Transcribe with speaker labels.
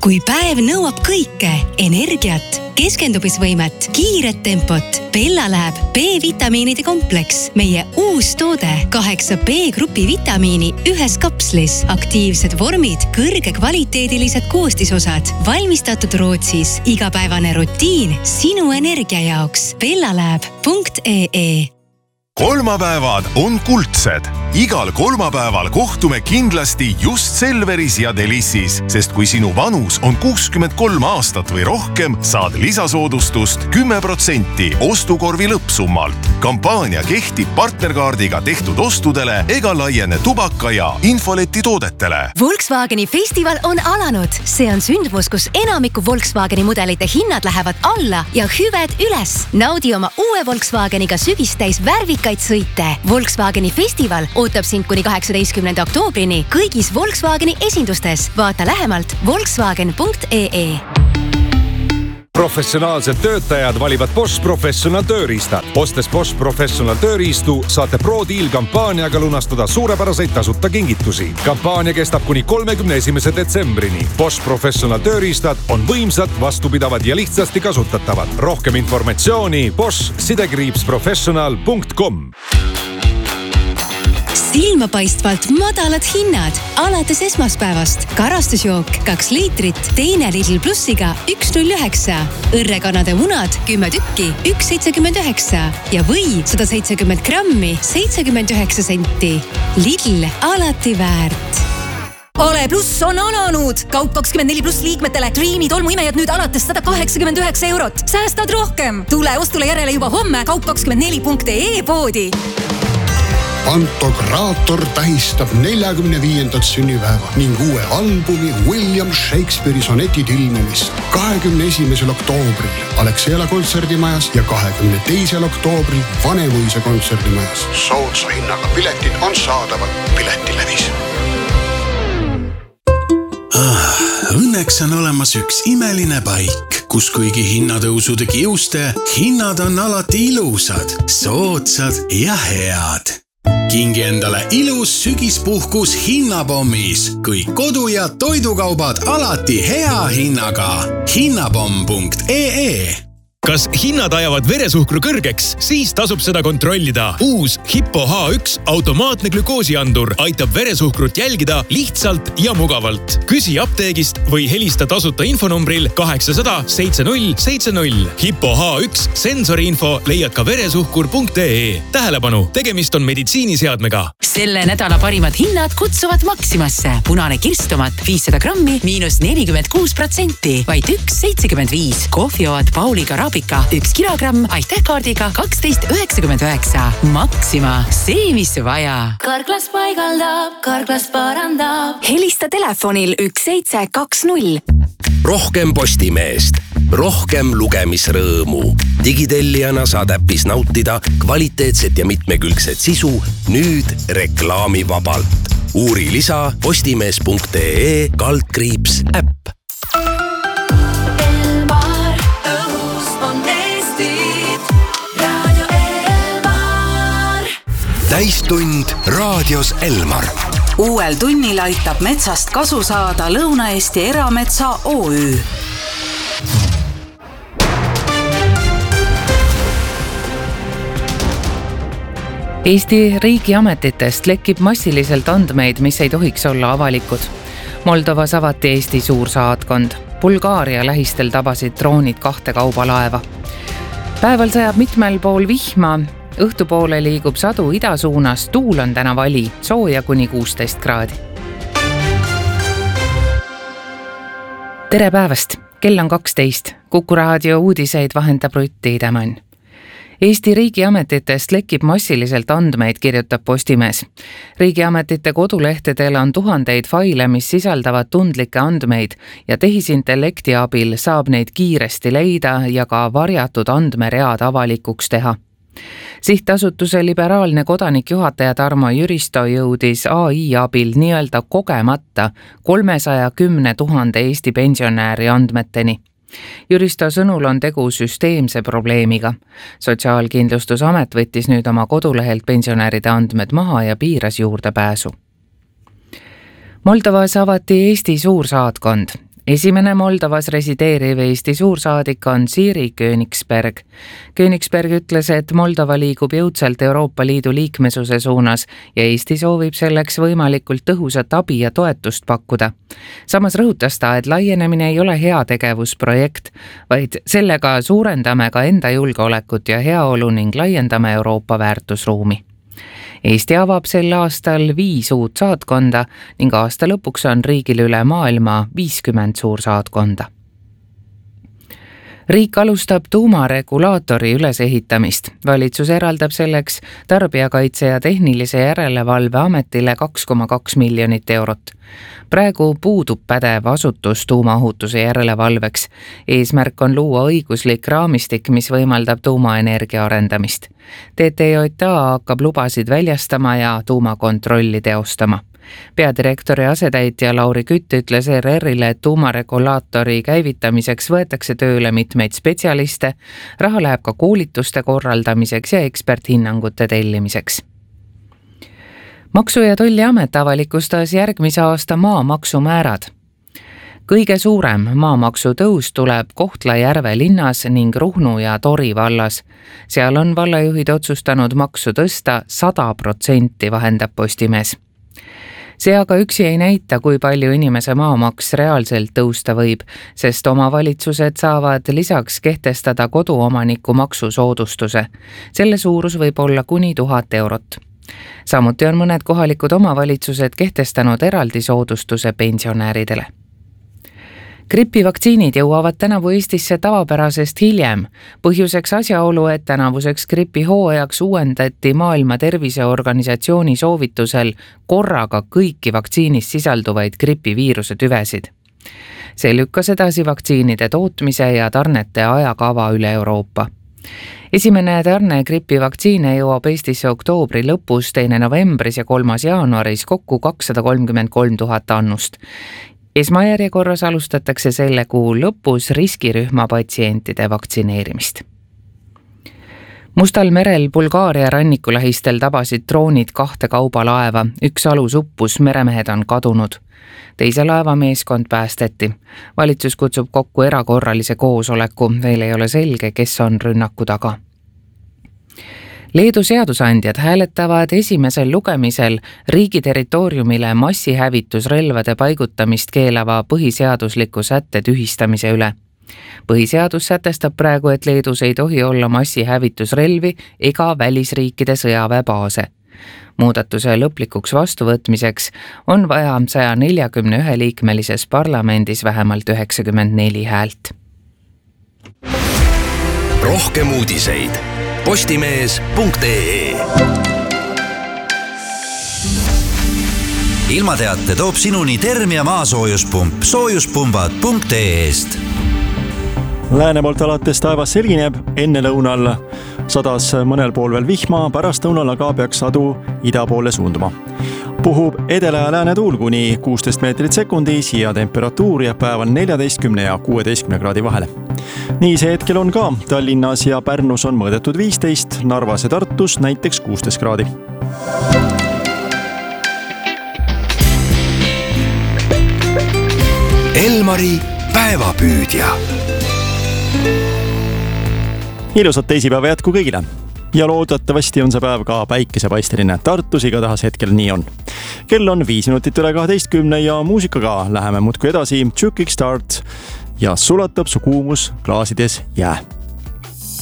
Speaker 1: Kui päev nõuab kõike, energiat, keskendumisvõimet, kiiret tempot, Bella läheb B-vitamiinide kompleks. Meie uus toode 8 B-grupi vitamiini ühes kapslis. Aktiivsed vormid, kõrgekvaliteedilised koostisosad. Valmistatud Rootsis. Igapäevane rutiin sinu energia jaoks. bellalab.ee.
Speaker 2: Kolmapäevad on kuldsed. Igal kolmapäeval kohtume kindlasti just Selveris ja Delissis, sest kui sinu vanus on 63 aastat või rohkem, saad lisasoodustust 10% ostukorvi lõppsummalt. Kampaania kehtib partnerkaardiga tehtud ostudele ega laiene tubaka ja infoleti toodetele.
Speaker 3: Volkswageni festival on alanud. See on sündmus, kus enamiku Volkswageni mudelite hinnad lähevad alla ja hüved üles. Naudi oma uue Volkswageniga sügistäis värvikaid sõite. Volkswageni festival ootab sind kuni 18. oktoobrini kõigis Volkswageni esindustes. Vaata lähemalt volkswagen.ee.
Speaker 4: Professionaalsed töötajad valivad Bosch Professional tööriistad. Ostes Bosch Professional tööriistu saate Pro Deal kampaaniaga lunastada suurepäraseid tasuta kingitusi. Kampaania kestab kuni 31. detsembrini. Bosch Professional tööriistad on võimsad, vastupidavad ja lihtsasti kasutatavad. Rohkem informatsiooni bosch-professional.com.
Speaker 1: Silmapaistvalt madalad hinnad alates esmaspäevast. Karastusjook 2 liitrit, teine Lidl Plussiga 1,09. Õrrekanade munad 10 tükki 1,79 ja või 170 grammi 79 senti. Lidl alati väärt.
Speaker 3: Ale Pluss on alanud! Kaup24+ liikmetele Dreami tolmuimejad nüüd alates 189 €. Säästad rohkem! Tule ostule järele juba homme kaup24.ee poodi.
Speaker 5: Pantokraator tähistab 45. sünnipäeva ning uue albumi William Shakespeare'i sonetid ilmumist 21. oktoobril Alexela kontserdimajas ja 22. oktoobril Vanemuise kontserdimajas. Soodsa hinnaga piletid on saadaval Piletilevis.
Speaker 6: Õnneks on olemas üks imeline paik, kus kuigi hinnatõusude kiuste, hinnad on alati ilusad, soodsad ja head. Kingi endale ilus sügispuhkus hinnapommis. Kõik kodu- ja toidukaubad alati hea hinnaga. Hinnapomm.ee.
Speaker 7: Kas hinnad ajavad veresuhkru kõrgeks? Siis tasub seda kontrollida. Uus Hippo H1 automaatne glükoosiandur aitab veresuhkrut jälgida lihtsalt ja mugavalt. Küsi apteegist või helista tasuta infonumbril 800 7070. Hippo H1 sensoriinfo leiad ka veresuhkur.ee. Tähelepanu, tegemist on meditsiiniseadmega.
Speaker 8: Selle nädala parimad hinnad kutsuvad Maximasse. Punane kirstomat 500 grammi -46%, vaid 1,75. Kohvioad Pauliga Rabika 1 kilogramm, aitäh kaardiga 12,99. Maxima, see mis vaja.
Speaker 9: Karklas paigaldab, Karklas parandab.
Speaker 3: Helista telefonil 1720.
Speaker 10: Rohkem Postimeest, rohkem lugemisrõõmu. Digitellijana saad äpis nautida kvaliteetset ja mitmekülgset sisu nüüd reklaamivabalt. Uuri lisa postimees.ee/äpp. Täistund raadios Elmar.
Speaker 11: Uuel tunnil aitab metsast kasu saada Lõuna-Eesti Erametsa OÜ.
Speaker 12: Eesti riigiametitest lekib massiliselt andmeid, mis ei tohiks olla avalikud. Moldovas avati Eesti suursaatkond. Bulgaaria lähistel tabasid droonid 2 kaubalaeva. Päeval sajab mitmel pool vihma. Õhtupoole liigub sadu idasuunas, tuul on täna vali, sooja kuni 16 kraadi. Tere päevast, kell on 12. Kuku raadio uudiseid vahendab Rutt Tiidemann. Eesti riigiametitest lekib massiliselt andmeid, kirjutab Postimees. Riigiametite kodulehtedel on tuhandeid faile, mis sisaldavad tundlikke andmeid ja tehisintellekti abil saab neid kiiresti leida ja ka varjatud andmeread avalikuks teha. Sihtasutuse liberaalne kodanik juhataja Tarmo Jüristo jõudis AI abil nii-öelda kogemata 310 000 Eesti pensionääri andmeteni. Jüristo sõnul on tegu süsteemse probleemiga. Sotsiaalkindlustusamet võttis nüüd oma kodulehelt pensionäride andmed maha ja piiras juurdepääsu. Moldovas avati Eesti suursaatkond. Esimene Moldovas resideeriv Eesti suursaadik on Siiri Königsberg. Königsberg ütles, et Moldova liigub jõudsalt Euroopa Liidu liikmesuse suunas ja Eesti soovib selleks võimalikult tõhusat abi ja toetust pakkuda. Samas rõhutas ta, et laienemine ei ole heategevusprojekt, vaid sellega suurendame ka enda julgeolekut ja heaolu ning laiendame Euroopa väärtusruumi. Eesti avab sel aastal 5 uut saatkonda ning aasta lõpuks on riigil üle maailma 50 suursaatkonda. Riik alustab tuumaregulaatori ülesehitamist. Valitsus eraldab selleks Tarbijakaitse ja Tehnilise Järelevalve Ametile 2,2 miljonit eurot. Praegu puudub pädev asutus tuumaohutuse järelevalveks. Eesmärk on luua õiguslik raamistik, mis võimaldab tuumaenergia arendamist. TTJA hakkab lubasid väljastama ja tuumakontrolli teostama. Peadirektori asetäitja Lauri Kütt ütles ERR-ile, et tuumaregulaatori käivitamiseks võetakse tööle mitmeid spetsialiste, raha läheb ka koolituste korraldamiseks ja eksperthinnangute tellimiseks. Maksu- ja Tolliamet avalikustas järgmise aasta maamaksumäärad. Kõige suurem maamaksu tõus tuleb Kohtla-Järve linnas ning Ruhnu ja Tori vallas. Seal on vallajuhid otsustanud maksu tõsta 100%, vahendab Postimees. See aga üksi ei näita, kui palju inimese maamaks reaalselt tõusta võib, sest omavalitsused saavad lisaks kehtestada koduomaniku maksusoodustuse. Selle suurus võib olla kuni 1000 eurot. Samuti on mõned kohalikud omavalitsused kehtestanud eraldi soodustuse pensionäridele. Gripivaktsiinid jõuavad tänavu Eestisse tavapärasest hiljem. Põhjuseks asjaolu, et tänavuseks gripihooajaks uuendati Maailma Terviseorganisatsiooni soovitusel korraga kõiki vaktsiinis sisalduvaid gripiviiruse tüvesid. See lükkas edasi vaktsiinide tootmise ja tarnete ajakava üle Euroopa. Esimene tarne gripivaktsiine jõuab Eestisse oktoobri lõpus, 2. novembris ja 3. jaanuaris kokku 233 000 annust. Esmajärjekorras alustatakse selle kuu lõpus riskirühma patsientide vaktsineerimist. Mustal merel Bulgaaria rannikulähistel tabasid droonid 2 kaubalaeva, 1 alus uppus, meremehed on kadunud. Teise laeva meeskond päästeti. Valitsus kutsub kokku erakorralise koosoleku, veel ei ole selge, kes on rünnaku taga. Leedu seadusandjad hääletavad esimesel lugemisel riigi territooriumile massihävitusrelvade paigutamist keelava põhiseadusliku sätte tühistamise üle. Põhiseadus sätestab praegu, et Leedus ei tohi olla massihävitusrelvi ega välisriikide sõjaväebaase. Muudatuse lõplikuks vastuvõtmiseks on vaja 141-liikmelises parlamendis vähemalt 94 häält.
Speaker 10: Rohkem uudiseid postimees.ee.
Speaker 13: Ilmateate toob sinuni Termia maasoojuspump soojuspumbad.ee-st.
Speaker 14: Läänepoolt alates taevas selgineb, enne lõunal sadas mõnel pool veel vihma, pärast lõunal aga peaks sadu ida poole suunduma. Puhub edela- ja läänetuul kuni 16 meetrit sekundis ja temperatuur jääb päeval 14 ja 16 kraadi vahele. Nii see hetkel on ka. Tallinnas ja Pärnus on mõõdetud 15, Narvas ja Tartus näiteks 16 kraadi.
Speaker 10: Elmari päevapüüdja.
Speaker 14: Ilusat teisipäeva jätku kõigile. Ja loodetavasti on see päev ka päikesepaisteline. Tartus igatahes hetkel nii on. Kell on 5 minutit üle 12 ja muusikaga läheme muudkui edasi. Jukick Start ja sulatab su kuumus klaasides jää.